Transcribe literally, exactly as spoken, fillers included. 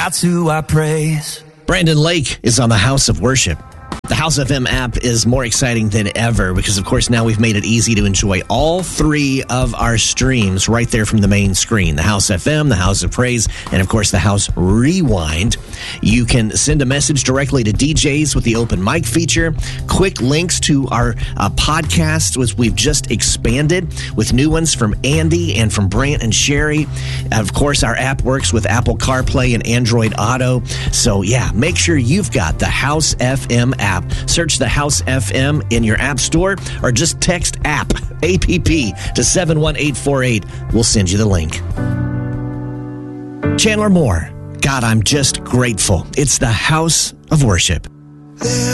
That's who I praise. Brandon Lake is on the House of Worship. The House F M app is more exciting than ever because, of course, now we've made it easy to enjoy all three of our streams right there from the main screen. The House F M, the House of Praise, and, of course, the House Rewind. You can send a message directly to D Js with the open mic feature. Quick links to our uh, podcast, which we've just expanded with new ones from Andy and from Brant and Sherry. Of course, our app works with Apple CarPlay and Android Auto. So, yeah, make sure you've got the House F M app. Search the House F M in your app store or just text app, A P P, to seven one eight four eight. We'll send you the link. Chandler Moore. God, I'm just grateful. It's the House of Worship.